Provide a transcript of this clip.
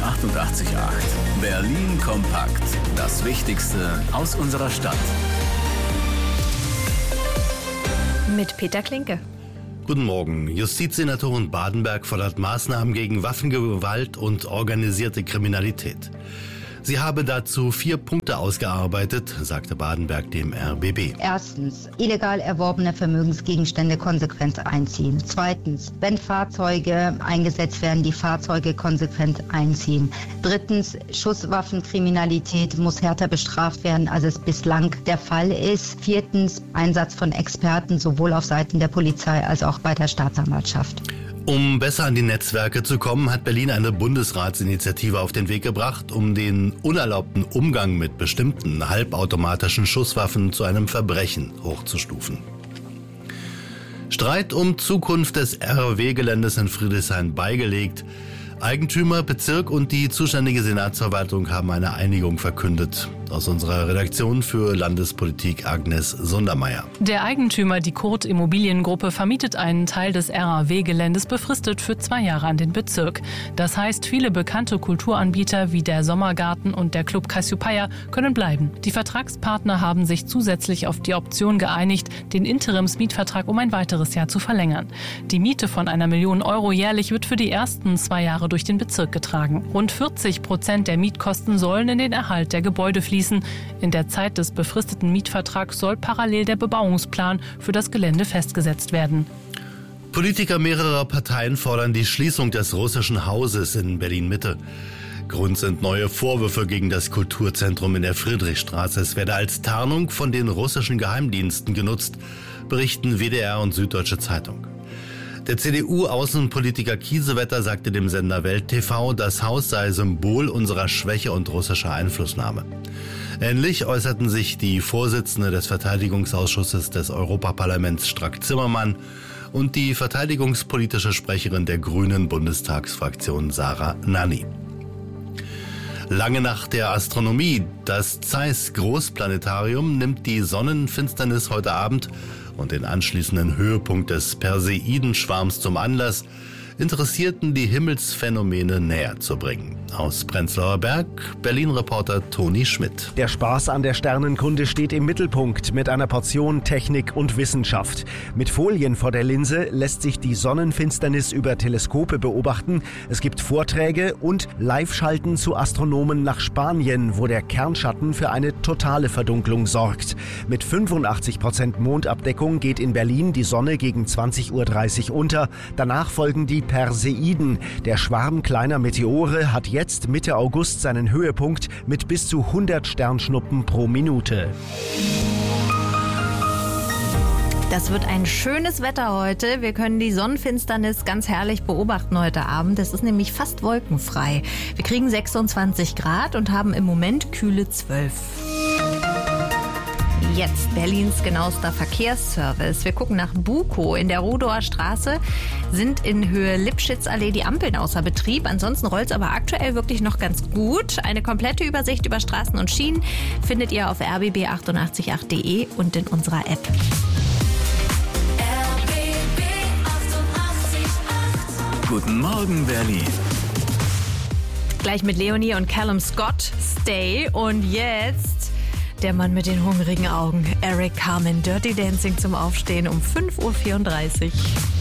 88.8. Berlin kompakt. Das Wichtigste aus unserer Stadt. Mit Peter Klinke. Guten Morgen. Justizsenatorin Badenberg fordert Maßnahmen gegen Waffengewalt und organisierte Kriminalität. Sie habe dazu 4 Punkte ausgearbeitet, sagte Badenberg dem RBB. Erstens, illegal erworbene Vermögensgegenstände konsequent einziehen. Zweitens, wenn Fahrzeuge eingesetzt werden, die Fahrzeuge konsequent einziehen. Drittens, Schusswaffenkriminalität muss härter bestraft werden, als es bislang der Fall ist. Viertens, Einsatz von Experten sowohl auf Seiten der Polizei als auch bei der Staatsanwaltschaft. Um besser an die Netzwerke zu kommen, hat Berlin eine Bundesratsinitiative auf den Weg gebracht, um den unerlaubten Umgang mit bestimmten halbautomatischen Schusswaffen zu einem Verbrechen hochzustufen. Streit um Zukunft des RW-Geländes in Friedrichshain beigelegt. Eigentümer, Bezirk und die zuständige Senatsverwaltung haben eine Einigung verkündet. Aus unserer Redaktion für Landespolitik Agnes Sundermeier. Der Eigentümer, die Kurt Immobiliengruppe, vermietet einen Teil des RAW-Geländes befristet für 2 Jahre an den Bezirk. Das heißt, viele bekannte Kulturanbieter wie der Sommergarten und der Club Cassiopeia können bleiben. Die Vertragspartner haben sich zusätzlich auf die Option geeinigt, den Interimsmietvertrag um ein weiteres Jahr zu verlängern. Die Miete von 1 Million Euro jährlich wird für die ersten 2 Jahre durch den Bezirk getragen. Rund 40% der Mietkosten sollen in den Erhalt der Gebäude fließen. In der Zeit des befristeten Mietvertrags soll parallel der Bebauungsplan für das Gelände festgesetzt werden. Politiker mehrerer Parteien fordern die Schließung des russischen Hauses in Berlin-Mitte. Grund sind neue Vorwürfe gegen das Kulturzentrum in der Friedrichstraße. Es werde als Tarnung von den russischen Geheimdiensten genutzt, berichten WDR und Süddeutsche Zeitung. Der CDU-Außenpolitiker Kiesewetter sagte dem Sender Welt TV, das Haus sei Symbol unserer Schwäche und russischer Einflussnahme. Ähnlich äußerten sich die Vorsitzende des Verteidigungsausschusses des Europaparlaments Strack-Zimmermann und die verteidigungspolitische Sprecherin der Grünen Bundestagsfraktion Sarah Nanni. Lange nach der Astronomie. Das Zeiss Großplanetarium nimmt die Sonnenfinsternis heute Abend und den anschließenden Höhepunkt des Perseidenschwarms zum Anlass, Interessierten die Himmelsphänomene näher zu bringen. Aus Prenzlauer Berg, Berlin-Reporter Toni Schmidt. Der Spaß an der Sternenkunde steht im Mittelpunkt mit einer Portion Technik und Wissenschaft. Mit Folien vor der Linse lässt sich die Sonnenfinsternis über Teleskope beobachten. Es gibt Vorträge und Live-Schalten zu Astronomen nach Spanien, wo der Kernschatten für eine totale Verdunklung sorgt. Mit 85% Mondabdeckung geht in Berlin die Sonne gegen 20.30 Uhr unter. Danach folgen die Perseiden. Der Schwarm kleiner Meteore hat jetzt Mitte August seinen Höhepunkt mit bis zu 100 Sternschnuppen pro Minute. Das wird ein schönes Wetter heute. Wir können die Sonnenfinsternis ganz herrlich beobachten heute Abend. Es ist nämlich fast wolkenfrei. Wir kriegen 26 Grad und haben im Moment kühle 12. Jetzt Berlins genauester Verkehrsservice. Wir gucken nach Bukow. In der Rudower Straße sind in Höhe Lipschitzallee die Ampeln außer Betrieb. Ansonsten rollt es aber aktuell wirklich noch ganz gut. Eine komplette Übersicht über Straßen und Schienen findet ihr auf rbb888.de und in unserer App. RBB 88.8. Guten Morgen, Berlin. Gleich mit Leonie und Callum Scott. Stay. Und jetzt der Mann mit den hungrigen Augen. Eric Carmen. Dirty Dancing zum Aufstehen um 5.34 Uhr.